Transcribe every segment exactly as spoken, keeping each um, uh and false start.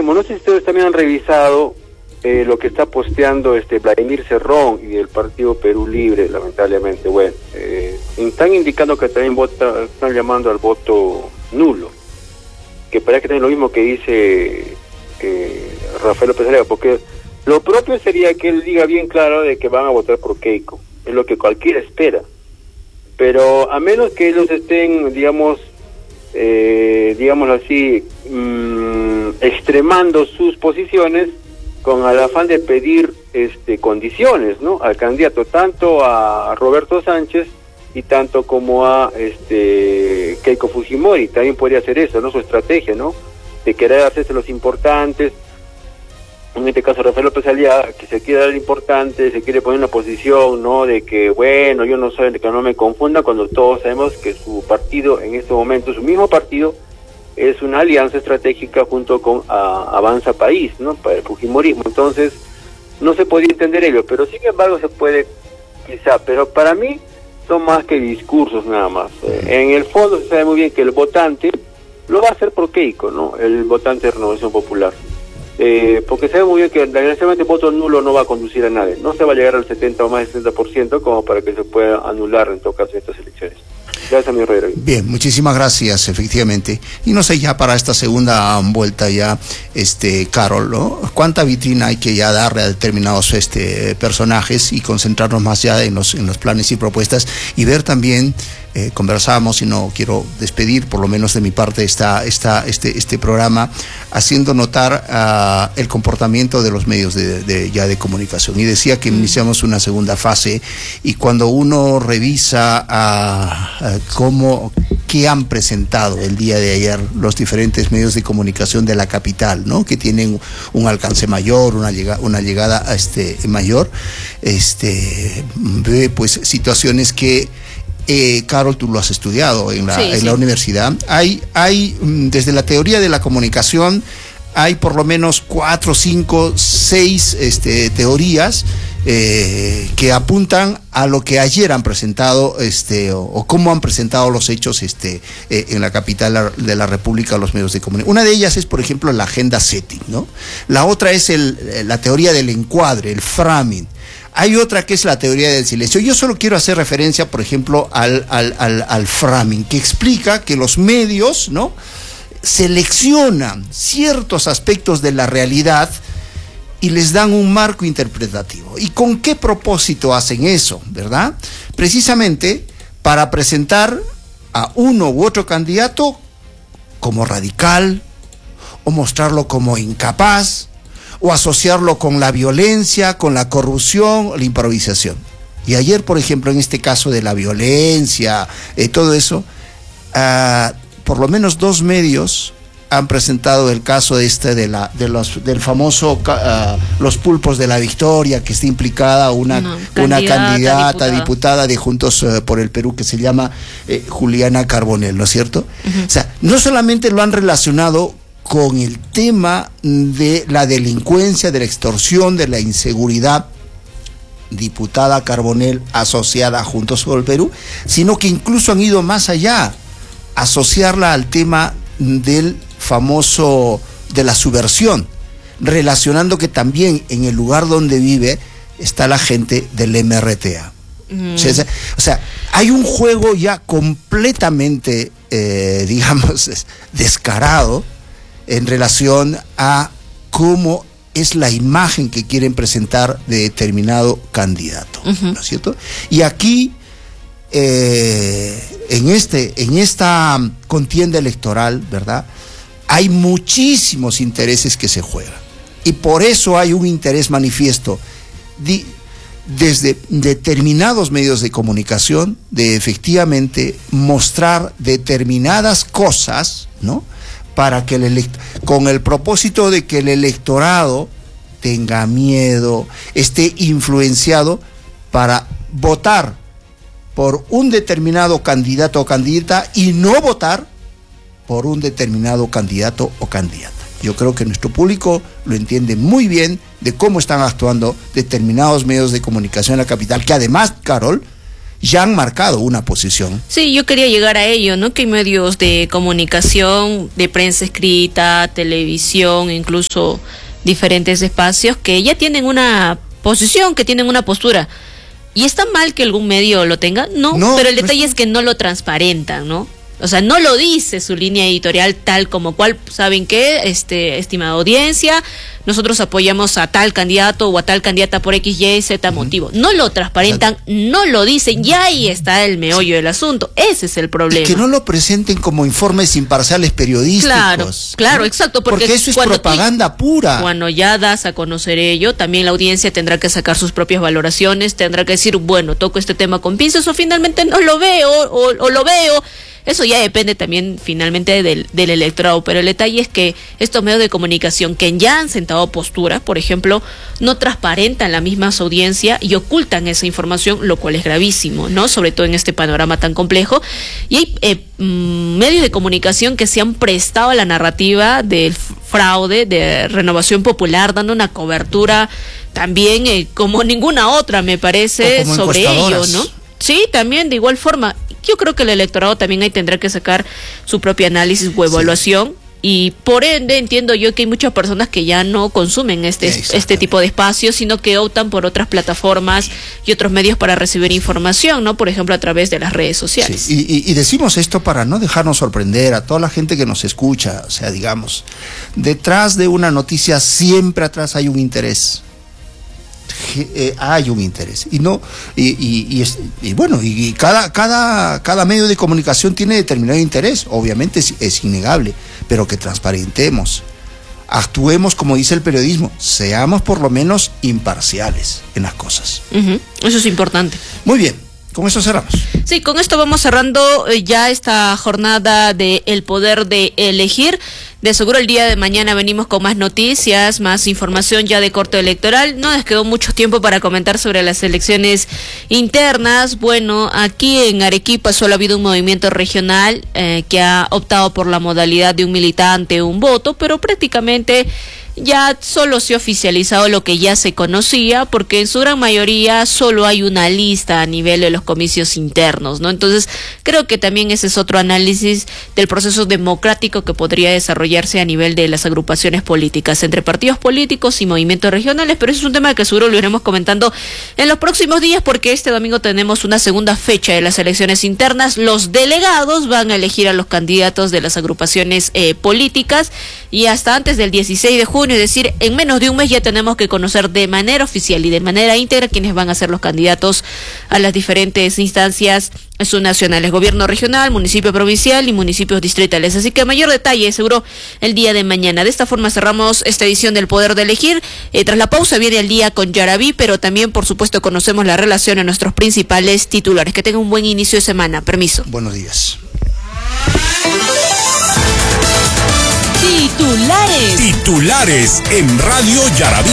último, no sé si ustedes también han revisado eh, lo que está posteando este Vladimir Cerrón y el Partido Perú Libre, lamentablemente. Bueno, eh, están indicando que también vota, están llamando al voto nulo, que parece que es lo mismo que dice eh, Rafael López Aliaga, porque lo propio sería que él diga bien claro de que van a votar por Keiko, es lo que cualquiera espera, pero a menos que ellos estén, digamos, eh, digamos así, mmm, extremando sus posiciones con el afán de pedir este condiciones, ¿no?, al candidato, tanto a Roberto Sánchez y tanto como a este Keiko Fujimori. También podría ser eso, ¿no?, su estrategia, ¿no?, de querer hacerse los importantes. En este caso Rafael López Aliaga, que se quiere dar importante, se quiere poner en una posición, ¿no?, de que, bueno, yo no soy, de que no me confunda, cuando todos sabemos que su partido, en este momento, su mismo partido, es una alianza estratégica junto con a, Avanza País, ¿no?, para el fujimorismo. Entonces, no se podía entender ello, pero sin embargo se puede, quizá, pero para mí son más que discursos nada más. Eh, en el fondo se sabe muy bien que el votante lo va a hacer por Keiko, ¿no?, el votante de Renovación Popular. Eh, porque se ve muy bien que desgraciadamente el voto nulo no va a conducir a nadie, no se va a llegar al setenta o más del setenta por ciento como para que se pueda anular en todo caso estas elecciones. Gracias, mi Herrera. Bien, muchísimas gracias, efectivamente. Y no sé, ya para esta segunda vuelta ya, este, Carol, ¿no?, ¿cuánta vitrina hay que ya darle a determinados este, personajes y concentrarnos más ya en los, en los planes y propuestas y ver también, eh, conversamos, y no quiero despedir, por lo menos de mi parte, esta, esta, este, este programa, haciendo notar uh, el comportamiento de los medios de, de, ya de comunicación. Y decía que iniciamos una segunda fase, y cuando uno revisa uh, uh, cómo, qué han presentado el día de ayer los diferentes medios de comunicación de la capital, ¿no?, que tienen un alcance mayor, una llegada, una llegada este, mayor, este, ve pues situaciones que Eh, Carol, tú lo has estudiado en la, sí, en sí. la universidad. Hay, hay, desde la teoría de la comunicación, hay por lo menos cuatro, cinco, seis este, teorías eh, que apuntan a lo que ayer han presentado, este, o, o cómo han presentado los hechos este, eh, en la capital de la República los medios de comunicación. Una de ellas es, por ejemplo, la agenda setting, ¿no? La otra es el, la teoría del encuadre, el framing. Hay otra que es la teoría del silencio. Yo solo quiero hacer referencia, por ejemplo, al, al, al, al framing, que explica que los medios, ¿no?, seleccionan ciertos aspectos de la realidad y les dan un marco interpretativo. ¿Y con qué propósito hacen eso, verdad? Precisamente para presentar a uno u otro candidato como radical, o mostrarlo como incapaz, o asociarlo con la violencia, con la corrupción, la improvisación. Y ayer, por ejemplo, en este caso de la violencia, eh, todo eso, uh, por lo menos dos medios han presentado el caso este de la de los del famoso uh, los pulpos de la Victoria, que está implicada una, no, una candidata, candidata diputada. diputada de Juntos uh, por el Perú, que se llama eh, Juliana Carbonell, ¿no es cierto? Uh-huh. O sea, no solamente lo han relacionado con el tema de la delincuencia, de la extorsión, de la inseguridad, diputada Carbonell asociada a Juntos por el Perú, sino que incluso han ido más allá, asociarla al tema del famoso, de la subversión, relacionando que también en el lugar donde vive está la gente del M R T A. Mm. O sea, o sea, hay un juego ya completamente, eh, digamos, descarado, en relación a cómo es la imagen que quieren presentar de determinado candidato, uh-huh. ¿no es cierto? Y aquí, eh, en, este, en esta contienda electoral, ¿verdad?, hay muchísimos intereses que se juegan. Y por eso hay un interés manifiesto de, desde determinados medios de comunicación de efectivamente mostrar determinadas cosas, ¿no?, para que el elect- con el propósito de que el electorado tenga miedo, esté influenciado para votar por un determinado candidato o candidata y no votar por un determinado candidato o candidata. Yo creo que nuestro público lo entiende muy bien de cómo están actuando determinados medios de comunicación en la capital, que además, Carol, ya han marcado una posición. Sí, yo quería llegar a ello, ¿no? Que hay medios de comunicación, de prensa escrita, televisión, incluso diferentes espacios que ya tienen una posición, que tienen una postura. ¿Y está mal que algún medio lo tenga? No, no pero el detalle es que no lo transparentan, ¿no? O sea, no lo dice su línea editorial tal como cual. ¿Saben qué? Este, estimada audiencia, nosotros apoyamos a tal candidato o a tal candidata por X, Y, Z motivo. No lo transparentan, no lo dicen, y ahí está el meollo del asunto. Ese es el problema. Y que no lo presenten como informes imparciales periodísticos. Claro, claro, exacto. Porque, porque eso es propaganda tú, pura. Cuando ya das a conocer ello, también la audiencia tendrá que sacar sus propias valoraciones, tendrá que decir, bueno, toco este tema con pinzas o finalmente no lo veo o, o lo veo. Eso ya depende también finalmente del, del electorado, pero el detalle es que estos medios de comunicación que ya han sentado postura, por ejemplo, no transparentan la misma audiencia y ocultan esa información, lo cual es gravísimo, ¿no? Sobre todo en este panorama tan complejo. Y hay eh, medios de comunicación que se han prestado a la narrativa del fraude, de Renovación Popular, dando una cobertura también eh, como ninguna otra, me parece, sobre ello, ¿no? Sí, también de igual forma. Yo creo que el electorado también ahí tendrá que sacar su propio análisis o evaluación, sí. Y por ende entiendo yo que hay muchas personas que ya no consumen este, este tipo de espacios, sino que optan por otras plataformas y otros medios para recibir información, ¿no? Por ejemplo, a través de las redes sociales. Sí. Y, y, y decimos esto para no dejarnos sorprender a toda la gente que nos escucha. O sea, digamos, detrás de una noticia siempre atrás hay un interés. Eh, hay un interés y no y, y, y, es, y bueno y, y cada cada cada medio de comunicación tiene determinado interés, obviamente es, es innegable, pero que transparentemos, actuemos como dice el periodismo, seamos por lo menos imparciales en las cosas. Uh-huh. Eso es importante. Muy bien, con esto cerramos. Sí, con esto vamos cerrando eh, ya esta jornada de El Poder de Elegir. De seguro el día de mañana venimos con más noticias, más información ya de corte electoral. No nos quedó mucho tiempo para comentar sobre las elecciones internas. Bueno, aquí en Arequipa solo ha habido un movimiento regional eh, que ha optado por la modalidad de un militante, un voto, pero prácticamente ya solo se ha oficializado lo que ya se conocía, porque en su gran mayoría solo hay una lista a nivel de los comicios internos, ¿no? Entonces, creo que también ese es otro análisis del proceso democrático que podría desarrollarse a nivel de las agrupaciones políticas, entre partidos políticos y movimientos regionales, pero eso es un tema que seguro lo iremos comentando en los próximos días, porque este domingo tenemos una segunda fecha de las elecciones internas. Los delegados van a elegir a los candidatos de las agrupaciones eh, políticas, y hasta antes del dieciséis de junio, es decir, en menos de un mes ya tenemos que conocer de manera oficial y de manera íntegra quiénes van a ser los candidatos a las diferentes instancias subnacionales, gobierno regional, municipio provincial y municipios distritales. Así que mayor detalle seguro el día de mañana. De esta forma cerramos esta edición del Poder de Elegir. Eh, tras la pausa viene el día con Yaraví, pero también por supuesto conocemos la relación a nuestros principales titulares. Que tengan un buen inicio de semana. Permiso. Buenos días. Titulares. Titulares en Radio Yaraví.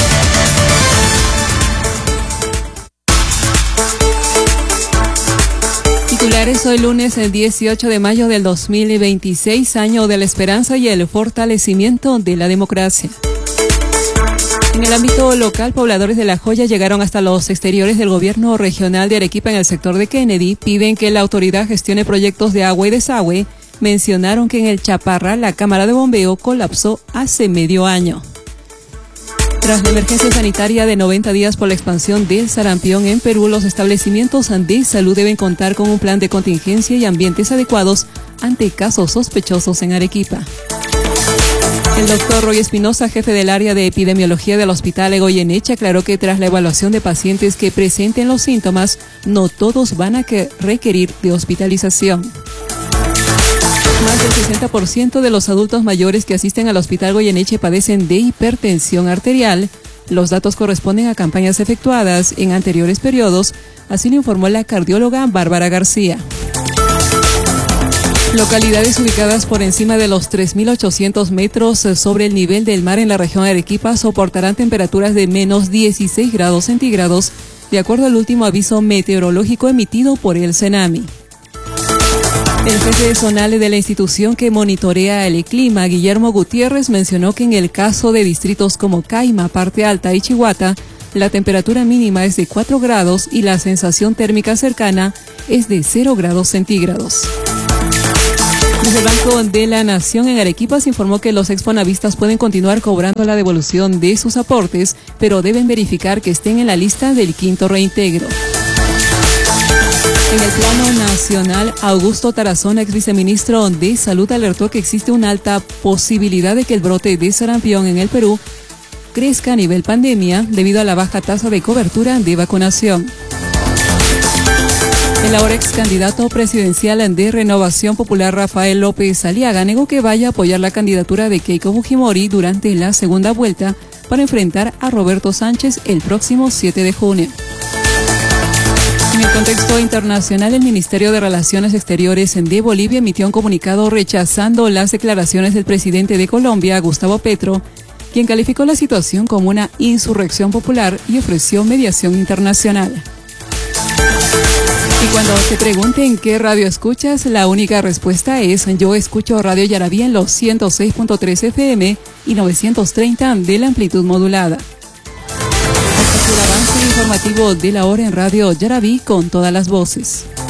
Titulares hoy lunes, el dieciocho de mayo del dos mil veintiséis, año de la esperanza y el fortalecimiento de la democracia. En el ámbito local, pobladores de La Joya llegaron hasta los exteriores del gobierno regional de Arequipa en el sector de Kennedy. Piden que la autoridad gestione proyectos de agua y desagüe. Mencionaron que en el Chaparral la cámara de bombeo colapsó hace medio año. Tras la emergencia sanitaria de noventa días por la expansión del sarampión en Perú, los establecimientos de salud deben contar con un plan de contingencia y ambientes adecuados ante casos sospechosos en Arequipa. El doctor Roy Espinosa, jefe del área de epidemiología del Hospital Goyeneche, aclaró que tras la evaluación de pacientes que presenten los síntomas, no todos van a que requerir de hospitalización. Más del sesenta por ciento de los adultos mayores que asisten al Hospital Goyeneche padecen de hipertensión arterial. Los datos corresponden a campañas efectuadas en anteriores periodos, así lo informó la cardióloga Bárbara García. Localidades ubicadas por encima de los tres mil ochocientos metros sobre el nivel del mar en la región de Arequipa soportarán temperaturas de menos dieciséis grados centígrados, de acuerdo al último aviso meteorológico emitido por el CENAMI. El jefe zonal de la institución que monitorea el clima, Guillermo Gutiérrez, mencionó que en el caso de distritos como Caima, Parte Alta y Chihuahua, La temperatura mínima es de cuatro grados y la sensación térmica cercana es de cero grados centígrados. Desde el Banco de la Nación en Arequipa se informó que los exfonavistas pueden continuar cobrando la devolución de sus aportes, pero deben verificar que estén en la lista del quinto reintegro. En el plano nacional, Augusto Tarazona, ex viceministro de Salud, alertó que existe una alta posibilidad de que el brote de sarampión en el Perú crezca a nivel pandemia debido a la baja tasa de cobertura de vacunación. El ahora ex candidato presidencial de Renovación Popular, Rafael López Aliaga, negó que vaya a apoyar la candidatura de Keiko Fujimori durante la segunda vuelta para enfrentar a Roberto Sánchez el próximo siete de junio. En el contexto internacional, el Ministerio de Relaciones Exteriores de Bolivia emitió un comunicado rechazando las declaraciones del presidente de Colombia, Gustavo Petro, quien calificó la situación como una insurrección popular y ofreció mediación internacional. Y cuando te pregunten qué radio escuchas, la única respuesta es: yo escucho Radio Yarabí en los ciento seis punto tres F M y novecientos treinta de la amplitud modulada. Hasta aquí el avance informativo de la hora en Radio Yarabí con todas las voces.